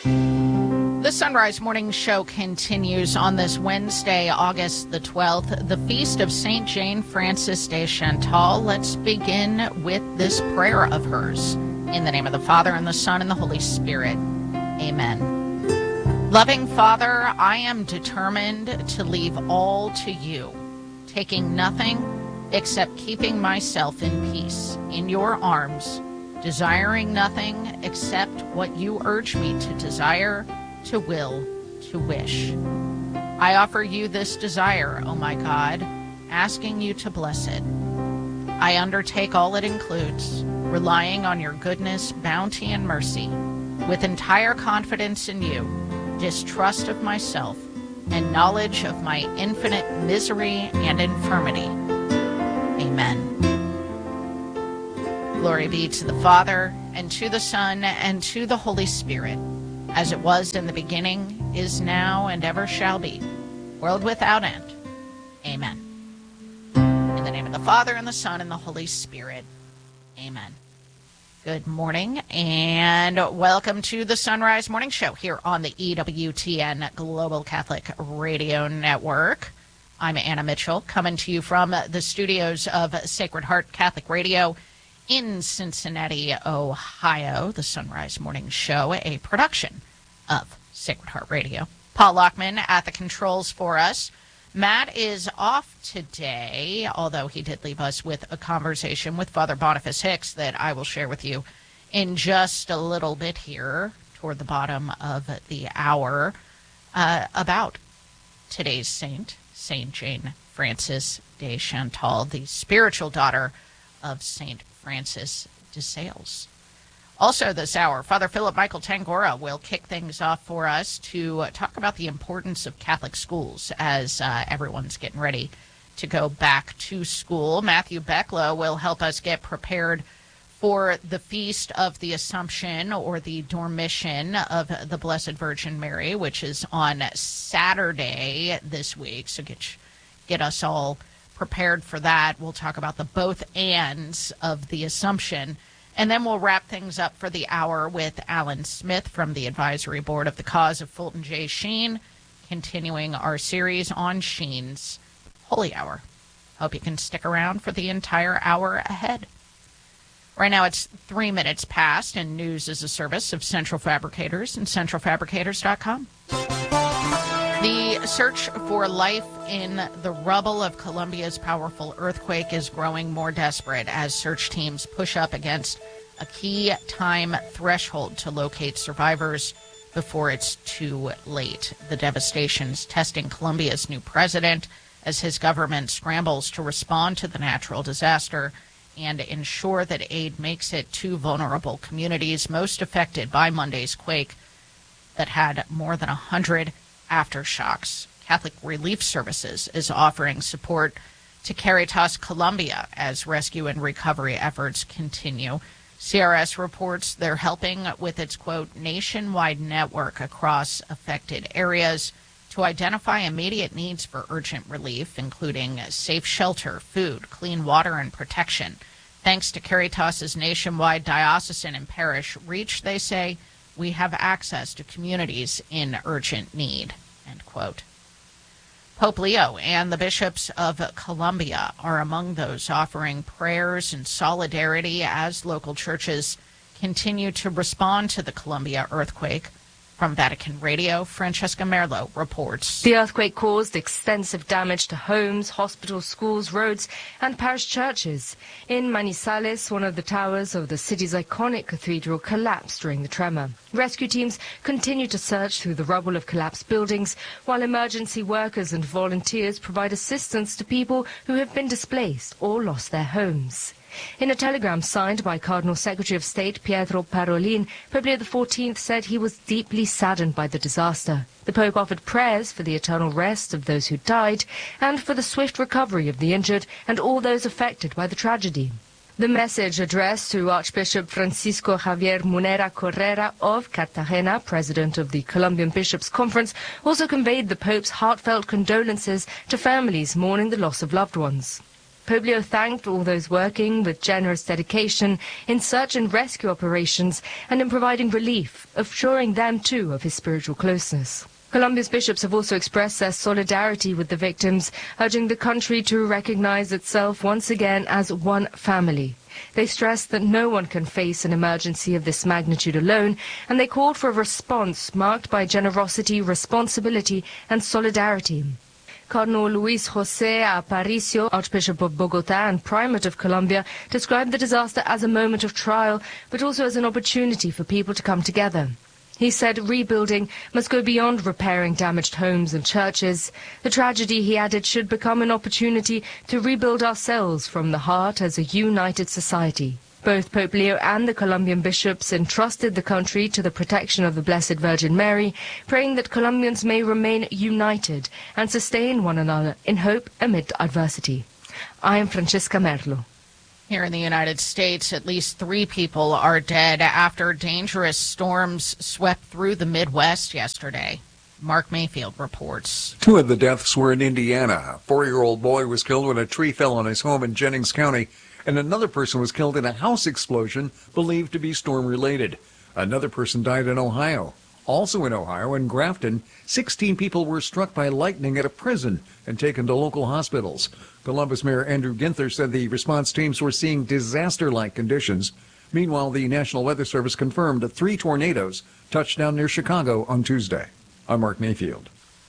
The Sunrise Morning Show continues on this Wednesday, August the 12th, the feast of St. Jane Frances de Chantal. Let's begin with this prayer of hers. In the name of the Father, and the Son, and the Holy Spirit. Amen. Loving Father, I am determined to leave all to you, taking nothing except keeping myself in peace in your arms, desiring nothing except what you urge me to desire, to will, to wish. I offer you this desire, O my God, asking you to bless it. I undertake all it includes, relying on your goodness, bounty, and mercy, with entire confidence in you, distrust of myself, and knowledge of my infinite misery and infirmity. Amen. Glory be to the Father, and to the Son, and to the Holy Spirit, as it was in the beginning, is now, and ever shall be, world without end. Amen. In the name of the Father, and the Son, and the Holy Spirit. Amen. Good morning, and welcome to the Sunrise Morning Show here on the EWTN Global Catholic Radio Network. I'm Anna Mitchell, coming to you from the studios of Sacred Heart Catholic Radio in Cincinnati, Ohio. The Sunrise Morning Show, a production of Sacred Heart Radio. Paul Lockman at the controls for us. Matt is off today, although he did leave us with a conversation with Father Boniface Hicks that I will share with you in just a little bit here toward the bottom of the hour about today's saint, St. Jane Frances de Chantal, the spiritual daughter of St. Francis de Sales. Also this hour, Father Philip Michael Tangora will kick things off for us to talk about the importance of Catholic schools as everyone's getting ready to go back to school. Matthew Becklow will help us get prepared for the Feast of the Assumption, or the Dormition of the Blessed Virgin Mary, which is on Saturday this week. So get us all prepared for that. We'll talk about the both ands of the Assumption. And then we'll wrap things up for the hour with Alan Smith from the Advisory Board of the Cause of Fulton J. Sheen, continuing our series on Sheen's Holy Hour. Hope you can stick around for the entire hour ahead. Right now it's 3 minutes past, and news is a service of Central Fabricators and centralfabricators.com. The search for life in the rubble of Colombia's powerful earthquake is growing more desperate as search teams push up against a key time threshold to locate survivors before it's too late. The devastation is testing Colombia's new president as his government scrambles to respond to the natural disaster and ensure that aid makes it to vulnerable communities most affected by Monday's quake that had more than 100 aftershocks. Catholic Relief Services is offering support to Caritas Colombia as rescue and recovery efforts continue. CRS reports they're helping with its, quote, nationwide network across affected areas to identify immediate needs for urgent relief, including safe shelter, food, clean water, and protection. Thanks to Caritas's nationwide diocesan and parish reach, they say, we have access to communities in urgent need, end quote. Pope Leo and the bishops of Colombia are among those offering prayers and solidarity as local churches continue to respond to the Colombia earthquake. From Vatican Radio, Francesca Merlo reports. The earthquake caused extensive damage to homes, hospitals, schools, roads, and parish churches. In Manizales, one of the towers of the city's iconic cathedral collapsed during the tremor. Rescue teams continue to search through the rubble of collapsed buildings, while emergency workers and volunteers provide assistance to people who have been displaced or lost their homes. In a telegram signed by Cardinal Secretary of State Pietro Parolin, Pope Leo XIV said he was deeply saddened by the disaster. The Pope offered prayers for the eternal rest of those who died and for the swift recovery of the injured and all those affected by the tragedy. The message addressed to Archbishop Francisco Javier Munera Correra of Cartagena, president of the Colombian Bishops' Conference, also conveyed the Pope's heartfelt condolences to families mourning the loss of loved ones. Pope Leo thanked all those working with generous dedication in search and rescue operations and in providing relief, assuring them too of his spiritual closeness. Colombia's bishops have also expressed their solidarity with the victims, urging the country to recognize itself once again as one family. They stressed that no one can face an emergency of this magnitude alone, and they called for a response marked by generosity, responsibility, and solidarity. Cardinal Luis José Aparicio, Archbishop of Bogotá and Primate of Colombia, described the disaster as a moment of trial, but also as an opportunity for people to come together. He said rebuilding must go beyond repairing damaged homes and churches. The tragedy, he added, should become an opportunity to rebuild ourselves from the heart as a united society. Both Pope Leo and the Colombian bishops entrusted the country to the protection of the Blessed Virgin Mary, praying that Colombians may remain united and sustain one another in hope amid adversity. I am Francesca Merlo. Here in the United States, at least 3 people are dead after dangerous storms swept through the Midwest yesterday. Mark Mayfield reports. 2 of the deaths were in Indiana. A 4-year-old boy was killed when a tree fell on his home in Jennings County, and another person was killed in a house explosion believed to be storm-related. Another person died in Ohio. Also in Ohio, in Grafton, 16 people were struck by lightning at a prison and taken to local hospitals. Columbus Mayor Andrew Ginther said the response teams were seeing disaster-like conditions. Meanwhile, the National Weather Service confirmed that 3 tornadoes touched down near Chicago on Tuesday. I'm Mark Mayfield.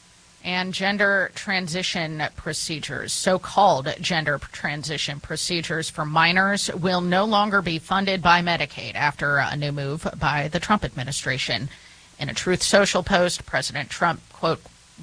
And gender transition procedures, so-called gender transition procedures for minors, will no longer be funded by Medicaid after a new move by the Trump administration. In a Truth Social post, President Trump, quote,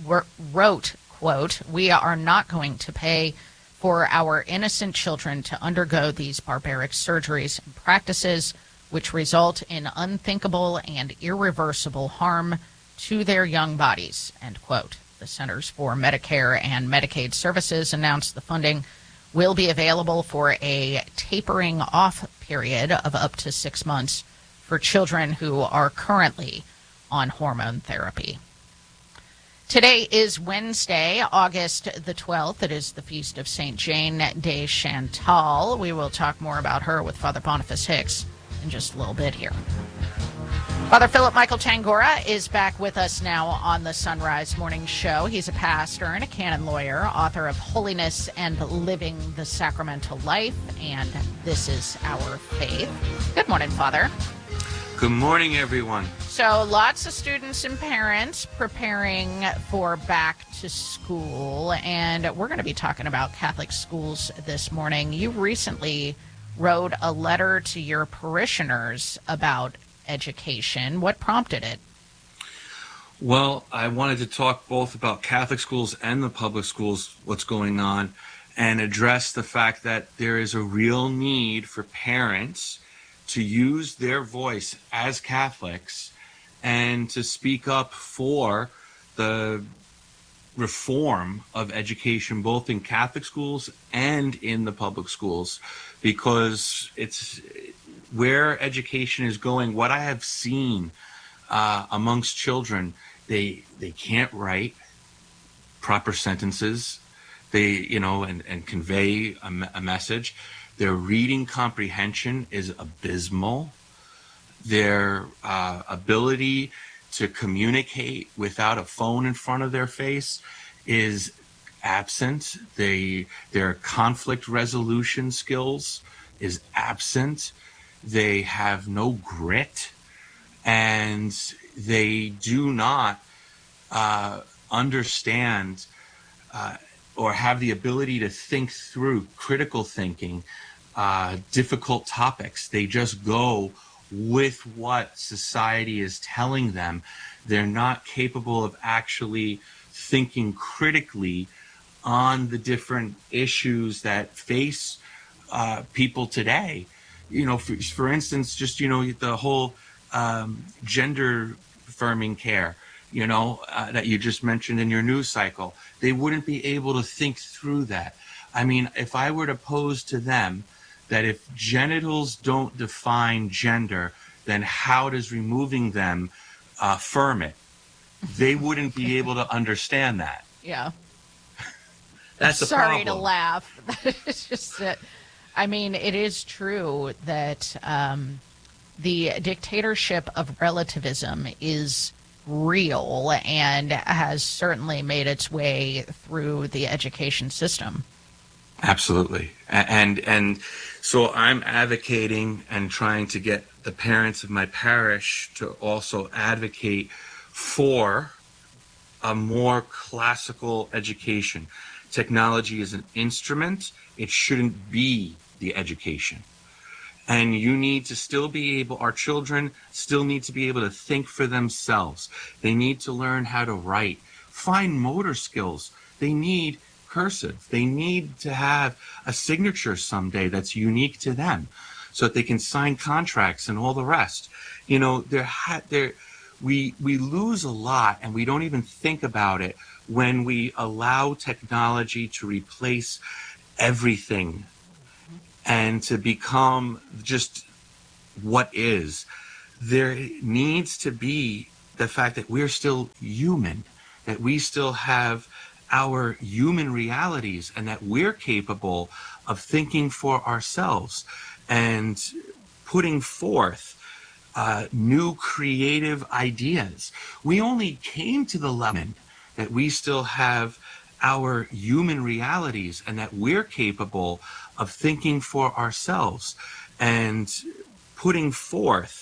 wrote, quote, "We are not going to pay for our innocent children to undergo these barbaric surgeries and practices which result in unthinkable and irreversible harm to their young bodies," end quote. The Centers for Medicare and Medicaid Services announced the funding will be available for a tapering off period of up to 6 months for children who are currently on hormone therapy. Today is Wednesday, August the 12th. It is the feast of St. Jane de Chantal. We will talk more about her with Father Boniface Hicks in just a little bit here. Father Philip Michael Tangora is back with us now on the Sunrise Morning Show. He's a pastor and a canon lawyer, author of Holiness and Living the Sacramental Life, and This is Our Faith. Good morning, Father. Good morning, everyone. So lots of students and parents preparing for back to school, and we're going to be talking about Catholic schools this morning. You recently wrote a letter to your parishioners about education. What prompted it? Well, I wanted to talk both about Catholic schools and the public schools, what's going on, and address the fact that there is a real need for parents to use their voice as Catholics and to speak up for the reform of education, both in Catholic schools and in the public schools, because it's where education is going. What I have seen amongst children, they can't write proper sentences, and convey a message. Their reading comprehension is abysmal. Their ability to communicate without a phone in front of their face is absent. Their conflict resolution skills is absent. They have no grit, and they do not understand or have the ability to think through critical thinking, difficult topics. They just go with what society is telling them. They're not capable of actually thinking critically on the different issues that face people today. For instance, just, the whole gender affirming care, that you just mentioned in your news cycle. They wouldn't be able to think through that. I mean, if I were to pose to them that if genitals don't define gender, then how does removing them affirm it? They wouldn't be able to understand that. Yeah. That's the Sorry problem. to laugh. It's just that, I mean, it is true that the dictatorship of relativism is real and has certainly made its way through the education system. Absolutely. And so I'm advocating and trying to get the parents of my parish to also advocate for a more classical education. Technology is an instrument. It shouldn't be the education. And you need to still be able, our children still need to be able to think for themselves. They need to learn how to write, fine motor skills. They need cursive. They need to have a signature someday that's unique to them so that they can sign contracts and all the rest. You know, we lose a lot and we don't even think about it when we allow technology to replace everything and to become just what is. There needs to be the fact that we're still human, that we still have our human realities, and that we're capable of thinking for ourselves and putting forth new creative ideas. We only came to the level that we still have our human realities and that we're capable of thinking for ourselves and putting forth